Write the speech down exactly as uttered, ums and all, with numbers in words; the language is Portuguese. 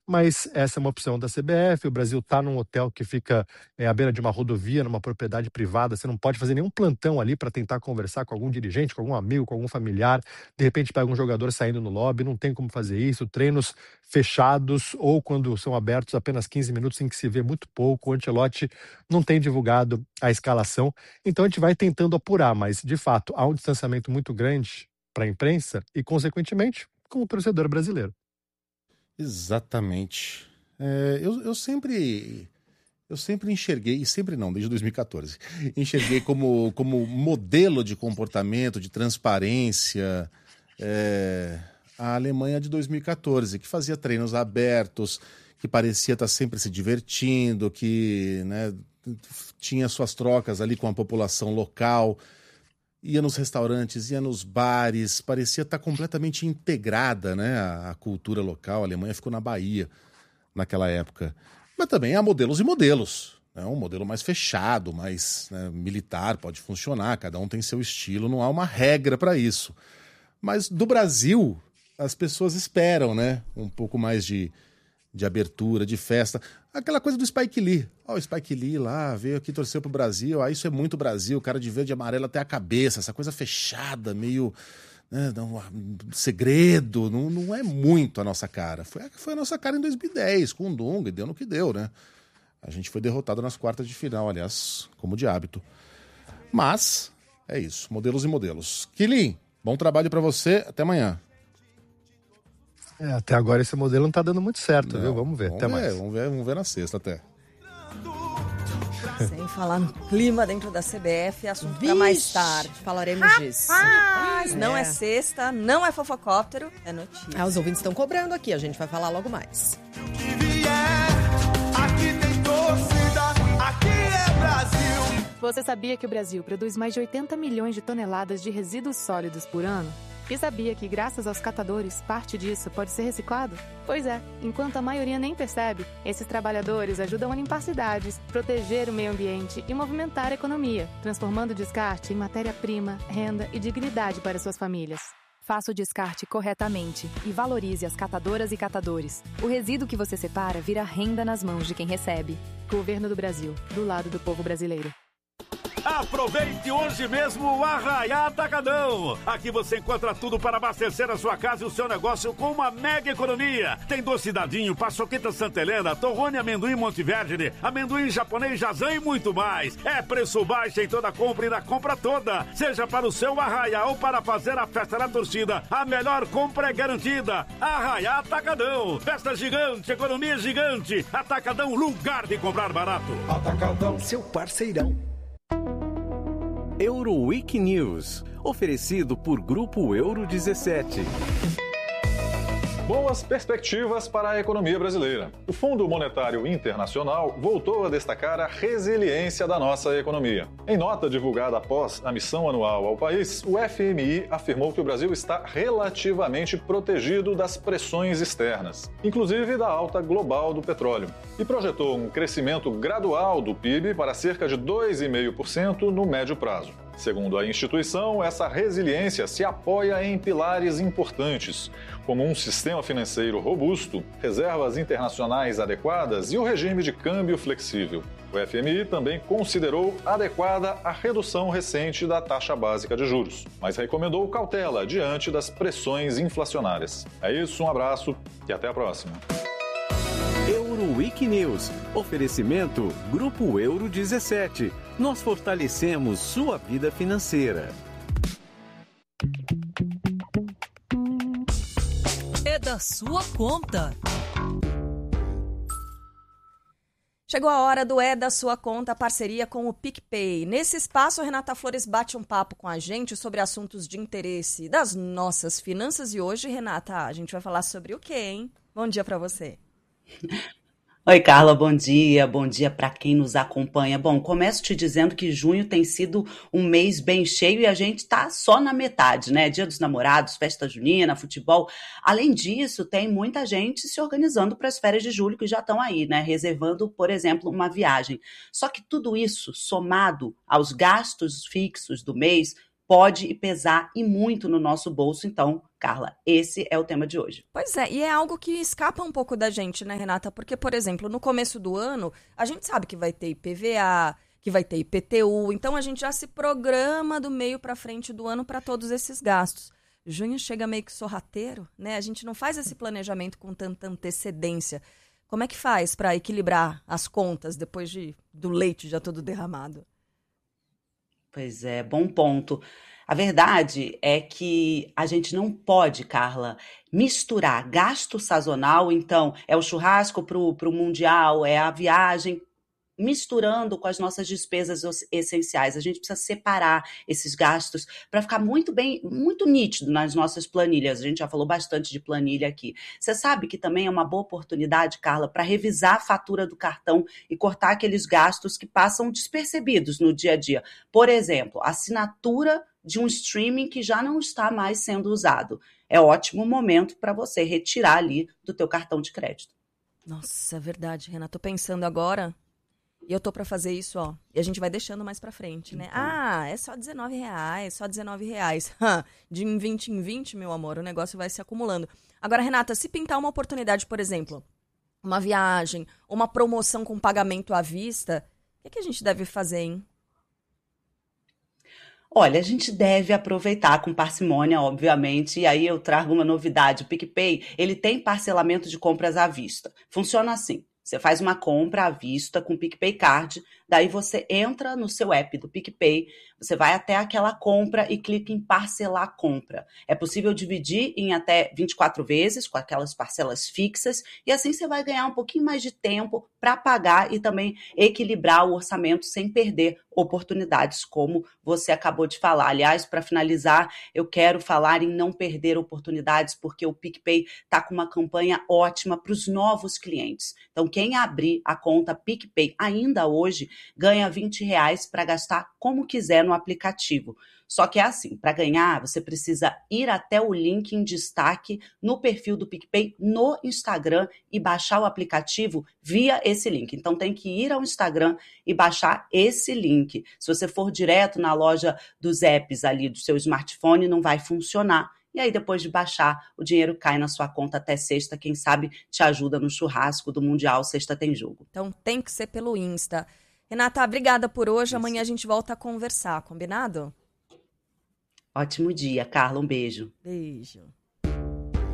mas essa é uma opção da C B F. O Brasil está num hotel que fica é, à beira de uma rodovia, numa propriedade privada, você não pode fazer nenhum plantão ali para tentar conversar com algum dirigente, com algum amigo, com algum familiar, de repente pega um jogador saindo no lobby, não tem como fazer isso, treinos fechados ou quando são abertos apenas quinze minutos em que se vê muito pouco, o Ancelotti não tem divulgado a escalação, então a gente vai tentando apurar, mas de fato há um distanciamento muito grande para a imprensa e consequentemente com o torcedor brasileiro. Exatamente. É, eu, eu sempre eu sempre enxerguei, e sempre não, desde dois mil e catorze, enxerguei como, como modelo de comportamento, de transparência, é, a Alemanha de dois mil e catorze, que fazia treinos abertos, que parecia estar sempre se divertindo, que, né, tinha suas trocas ali com a população local, ia nos restaurantes, ia nos bares, parecia estar completamente integrada, né, a, a cultura local. A Alemanha ficou na Bahia naquela época. Mas também há modelos e modelos. Né? Um modelo mais fechado, mais, né, militar, pode funcionar, cada um tem seu estilo, não há uma regra para isso. Mas do Brasil, as pessoas esperam, né, um pouco mais de, de abertura, de festa. Aquela coisa do Spike Lee. Ó, o Spike Lee lá, veio aqui, torceu pro Brasil. Ah, isso é muito Brasil, o cara de verde e amarelo até a cabeça, essa coisa fechada, meio, né, não, segredo, não, não é muito a nossa cara. Foi, foi a nossa cara em dois mil e dez, com o Dunga, e deu no que deu, né? A gente foi derrotado nas quartas de final, aliás, como de hábito. Mas, é isso, modelos e modelos. Quilin, bom trabalho para você, até amanhã. É, até agora esse modelo não tá dando muito certo, não, viu? Vamos ver, vamos até ver, mais. Vamos ver, vamos ver na sexta até. Sem falar no clima dentro da C B F, assunto para mais tarde. Falaremos disso. Mas não é. É. é sexta, não é fofocóptero, é notícia. Ah, os ouvintes estão cobrando aqui, a gente vai falar logo mais. Aqui tem torcida, aqui é Brasil. Você sabia que o Brasil produz mais de oitenta milhões de toneladas de resíduos sólidos por ano? E sabia que, graças aos catadores, parte disso pode ser reciclado? Pois é, enquanto a maioria nem percebe, esses trabalhadores ajudam a limpar cidades, proteger o meio ambiente e movimentar a economia, transformando o descarte em matéria-prima, renda e dignidade para suas famílias. Faça o descarte corretamente e valorize as catadoras e catadores. O resíduo que você separa vira renda nas mãos de quem recebe. Governo do Brasil, do lado do povo brasileiro. Aproveite hoje mesmo o Arraiá Atacadão. Aqui você encontra tudo para abastecer a sua casa e o seu negócio com uma mega economia. Tem doce dadinho, paçoqueta Santa Helena, torrone amendoim Monteverde, amendoim japonês Jazan e muito mais. É preço baixo em toda compra e na compra toda. Seja para o seu Arraiá ou para fazer a festa na torcida, a melhor compra é garantida. Arraiá Atacadão. Festa gigante, economia gigante. Atacadão, lugar de comprar barato. Atacadão, seu parceirão. Euroweek News, oferecido por Grupo Euro dezessete. Boas perspectivas para a economia brasileira. O Fundo Monetário Internacional voltou a destacar a resiliência da nossa economia. Em nota divulgada após a missão anual ao país, o F M I afirmou que o Brasil está relativamente protegido das pressões externas, inclusive da alta global do petróleo, e projetou um crescimento gradual do P I B para cerca de dois vírgula cinco por cento no médio prazo. Segundo a instituição, essa resiliência se apoia em pilares importantes, como um sistema financeiro robusto, reservas internacionais adequadas e o regime de câmbio flexível. O F M I também considerou adequada a redução recente da taxa básica de juros, mas recomendou cautela diante das pressões inflacionárias. É isso, um abraço e até a próxima. Euroweek News. Oferecimento Grupo Euro dezessete. Nós fortalecemos sua vida financeira. É da sua conta. Chegou a hora do É da Sua Conta, parceria com o PicPay. Nesse espaço, a Renata Flores bate um papo com a gente sobre assuntos de interesse das nossas finanças. E hoje, Renata, a gente vai falar sobre o quê, hein? Bom dia para você. Oi, Carla, bom dia. Bom dia para quem nos acompanha. Bom, começo te dizendo que junho tem sido um mês bem cheio e a gente tá só na metade, né? Dia dos Namorados, festa junina, futebol. Além disso, tem muita gente se organizando para as férias de julho que já estão aí, né? Reservando, por exemplo, uma viagem. Só que tudo isso, somado aos gastos fixos do mês, pode pesar e muito no nosso bolso, então Carla, esse é o tema de hoje. Pois é, e é algo que escapa um pouco da gente, né, Renata? Porque, por exemplo, no começo do ano, a gente sabe que vai ter I P V A, que vai ter I P T U, então a gente já se programa do meio para frente do ano para todos esses gastos. Junho chega meio que sorrateiro, né? A gente não faz esse planejamento com tanta antecedência. Como é que faz para equilibrar as contas depois de, do leite já todo derramado? Pois é, bom ponto. A verdade é que a gente não pode, Carla, misturar gasto sazonal, então é o churrasco para o Mundial, é a viagem, misturando com as nossas despesas essenciais. A gente precisa separar esses gastos para ficar muito bem, muito nítido nas nossas planilhas. A gente já falou bastante de planilha aqui. Você sabe que também é uma boa oportunidade, Carla, para revisar a fatura do cartão e cortar aqueles gastos que passam despercebidos no dia a dia. Por exemplo, assinatura de um streaming que já não está mais sendo usado. É ótimo momento para você retirar ali do teu cartão de crédito. Nossa, é verdade, Renata. Tô pensando agora, e eu tô para fazer isso, ó. E a gente vai deixando mais para frente, né? Uhum. Ah, é só dezenove reais, só dezenove reais. De em vinte em vinte, meu amor, o negócio vai se acumulando. Agora, Renata, se pintar uma oportunidade, por exemplo, uma viagem, uma promoção com pagamento à vista, o que, é que a gente deve fazer, hein? Olha, a gente deve aproveitar com parcimônia, obviamente, e aí eu trago uma novidade. O PicPay, ele tem parcelamento de compras à vista. Funciona assim. Você faz uma compra à vista com o PicPay Card, daí você entra no seu app do PicPay, você vai até aquela compra e clica em parcelar a compra. É possível dividir em até vinte e quatro vezes, com aquelas parcelas fixas, e assim você vai ganhar um pouquinho mais de tempo para pagar e também equilibrar o orçamento sem perder oportunidades, como você acabou de falar. Aliás, para finalizar, eu quero falar em não perder oportunidades, porque o PicPay está com uma campanha ótima para os novos clientes. Então, quem abrir a conta PicPay ainda hoje, ganha vinte reais para gastar como quiser no aplicativo. Só que é assim, para ganhar, você precisa ir até o link em destaque no perfil do PicPay no Instagram e baixar o aplicativo via esse link. Então tem que ir ao Instagram e baixar esse link. Se você for direto na loja dos apps ali do seu smartphone, não vai funcionar. E aí, depois de baixar, o dinheiro cai na sua conta até sexta. Quem sabe te ajuda no churrasco do Mundial. Sexta tem jogo. Então tem que ser pelo Insta. Renata, obrigada por hoje. Isso. Amanhã a gente volta a conversar, combinado? Ótimo dia, Carla. Um beijo. Beijo.